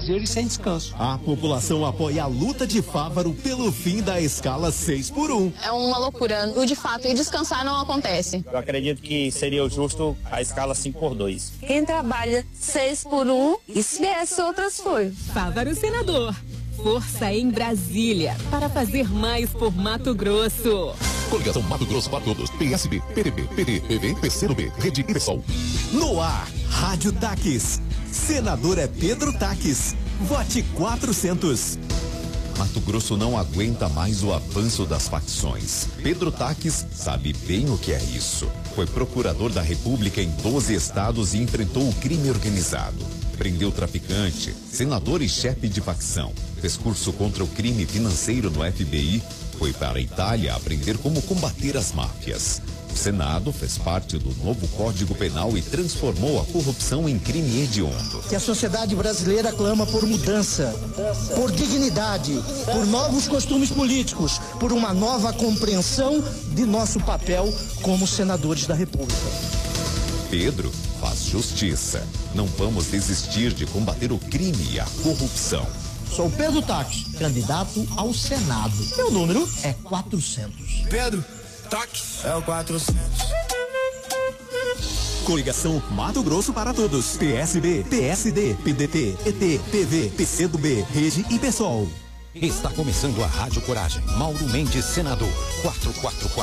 lazer e sem descanso. A população apoia a luta de Fávaro pelo fim da escala 6x1. É uma loucura. O de fato, e descansar não acontece. Eu acredito que seria justo a escala 5x2. Quem trabalha 6x1 esquece outras coisas. Fávaro Senador. Força em Brasília para fazer mais por Mato Grosso. Coligação Mato Grosso para todos. PSB, PDB, PD, PV, PCdoB, Rede e PSOL. No ar, Rádio Taques. Senador é Pedro Taques. Vote 400. Mato Grosso não aguenta mais o avanço das facções. Pedro Taques sabe bem o que é isso. Foi procurador da República em 12 estados e enfrentou o crime organizado. Prendeu traficante, senador e chefe de facção. Fez curso contra o crime financeiro no FBI. Foi para a Itália aprender como combater as máfias. O Senado fez parte do novo Código Penal e transformou a corrupção em crime hediondo. Que a sociedade brasileira clama por mudança, por dignidade, por novos costumes políticos, por uma nova compreensão de nosso papel como senadores da República. Pedro faz justiça. Não vamos desistir de combater o crime e a corrupção. Sou Pedro Taques, candidato ao Senado. Meu número é 400. Pedro Taques é o 400. Coligação Mato Grosso para todos. PSB, PSD, PDT, ET, PV, PCdoB, Rede e PSOL. Está começando a Rádio Coragem. Mauro Mendes, senador. 444.